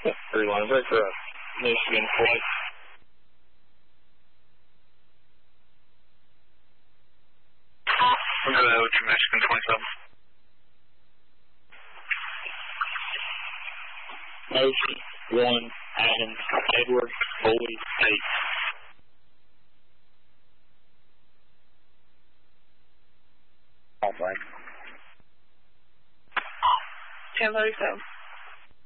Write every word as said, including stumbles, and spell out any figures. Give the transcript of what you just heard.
three one, break for Michigan flight. We'll go ahead with your Michigan twenty-seven. Motion, one, Adams, Edward, Boyd, eight. All right. ten thirty-seven.